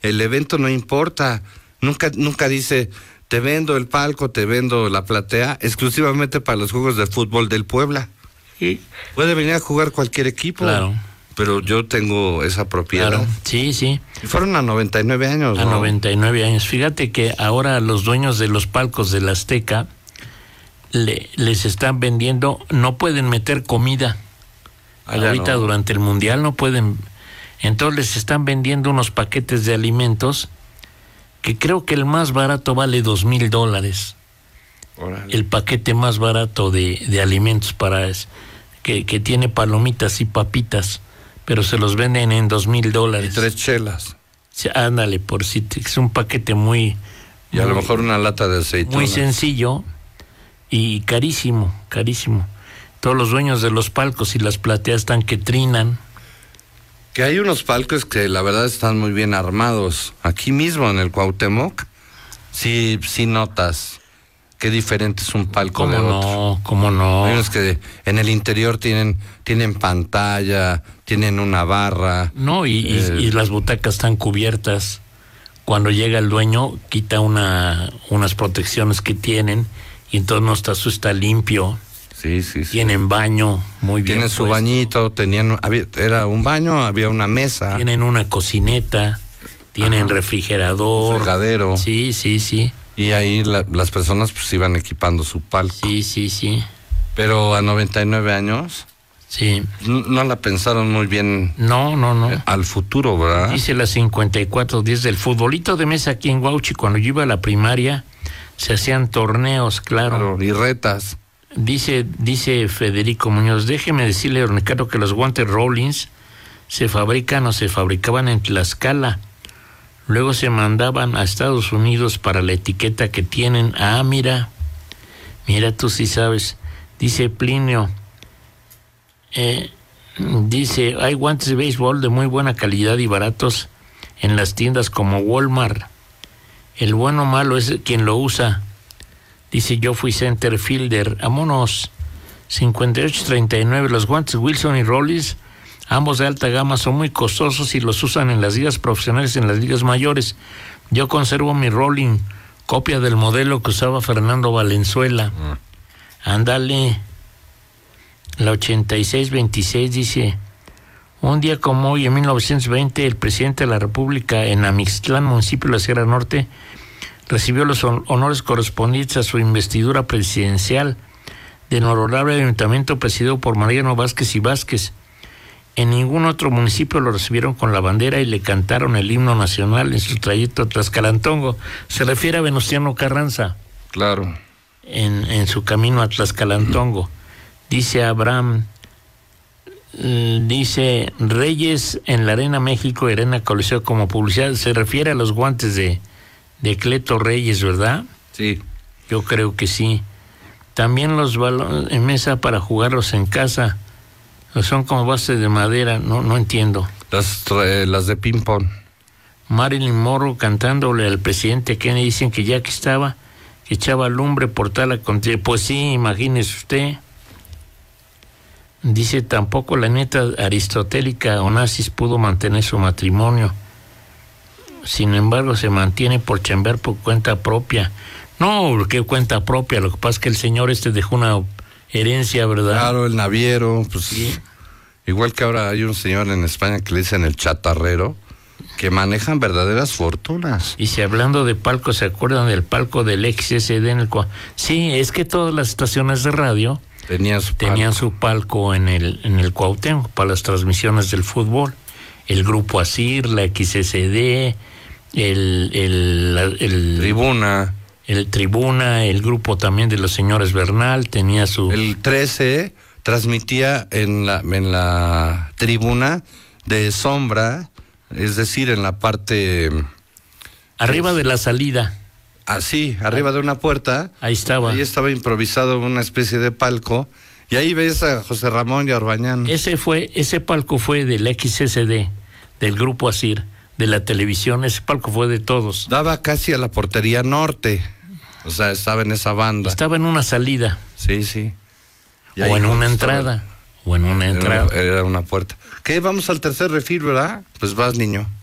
el evento no importa. Nunca dice, te vendo el palco, te vendo la platea, exclusivamente para los juegos de fútbol del Puebla. Sí. Puede venir a jugar cualquier equipo. Claro. Pero yo tengo esa propiedad. Claro, sí. Y fueron a 99 años, A ¿no? 99 años. Fíjate que ahora los dueños de los palcos de la Azteca les están vendiendo, no pueden meter comida. Ahorita no. Durante el Mundial no pueden. Entonces les están vendiendo unos paquetes de alimentos que creo que el más barato vale $2,000. El paquete más barato de alimentos que tiene palomitas y papitas, pero se los venden en $2,000. Y 3 chelas. Sí, ándale, por si es un paquete muy... Y a lo mejor una lata de aceitunas. Muy sencillo y carísimo. Todos los dueños de los palcos y las plateas están que trinan. Que hay unos palcos que la verdad están muy bien armados. Aquí mismo en el Cuauhtémoc, sí notas qué diferente es un palco de otro. ¿Cómo no? Hay unos que en el interior tienen pantalla, tienen una barra. No, y las butacas están cubiertas. Cuando llega el dueño, quita unas protecciones que tienen y entonces eso está limpio. Sí. Tienen baño, muy bien. Tienen su bañito, era un baño, había una mesa. Tienen una cocineta, tienen refrigerador. Fregadero. Sí. Y ahí las personas pues iban equipando su palco. Sí. Pero a 99 años... Sí. No la pensaron muy bien. No. Al futuro, ¿verdad? Dice las 54-10 del futbolito de mesa aquí en Huauchi. Cuando yo iba a la primaria, se hacían torneos, claro. Y retas. Dice Federico Muñoz, déjeme decirle, don Ricardo, que los guantes Rawlings se fabricaban en Tlaxcala. Luego se mandaban a Estados Unidos para la etiqueta que tienen. Ah, mira, tú sí sabes. Dice Plinio, dice, hay guantes de béisbol de muy buena calidad y baratos en las tiendas como Walmart. El bueno o malo es quien lo usa. Dice, yo fui center fielder. Vámonos. 58-39. Los guantes Wilson y Rawlings, ambos de alta gama, son muy costosos y los usan en las ligas profesionales y en las ligas mayores. Yo conservo mi Rawlings, copia del modelo que usaba Fernando Valenzuela. Ándale. La 86-26 dice, un día como hoy, en 1920, el presidente de la República en Amixtlán, municipio de la Sierra Norte, recibió los honores correspondientes a su investidura presidencial del honorable ayuntamiento presidido por Mariano Vázquez y Vázquez. En ningún otro municipio lo recibieron con la bandera y le cantaron el himno nacional en su trayecto a Tlaxcalantongo. Se refiere a Venustiano Carranza. Claro. En su camino a Tlaxcalantongo. Dice Abraham, dice Reyes en la Arena México y Arena Coliseo como publicidad. Se refiere a los guantes de Cleto Reyes, ¿verdad? Sí. Yo creo que sí. También los balones en mesa para jugarlos en casa. Son como base de madera, no entiendo. Las de ping-pong. Marilyn Monroe cantándole al presidente Kennedy, dicen que ya que estaba, que echaba lumbre por tal acontecimiento. Pues sí, imagínese usted. Dice, tampoco la neta aristotélica Onassis pudo mantener su matrimonio. Sin embargo, se mantiene por chambear por cuenta propia. No, ¿qué cuenta propia? Lo que pasa es que el señor dejó una herencia, ¿verdad? Claro, el naviero, pues sí. Igual que ahora hay un señor en España que le dicen el chatarrero, que manejan verdaderas fortunas. Y si hablando de palco, ¿se acuerdan del palco del XSD en el cual? Sí, es que todas las estaciones de radio tenían su palco en el Cuauhtémoc para las transmisiones del fútbol. El Grupo ASIR, la XSD, el Tribuna. El Tribuna, el grupo también de los señores Bernal, tenía su... El 13 transmitía en la tribuna de sombra, es decir, en la parte... Arriba de la salida. Sí, arriba de una puerta. Ahí estaba. Ahí estaba improvisado una especie de palco, y ahí ves a José Ramón y a Orbañán. Ese palco fue del XSD, del grupo ASIR, de la televisión, ese palco fue de todos. Daba casi a la portería norte. O sea, estaba en esa banda. Estaba en una salida. Sí. O en una entrada. Era una puerta. ¿Qué? Vamos al tercer refil, ¿verdad? Pues vas, niño.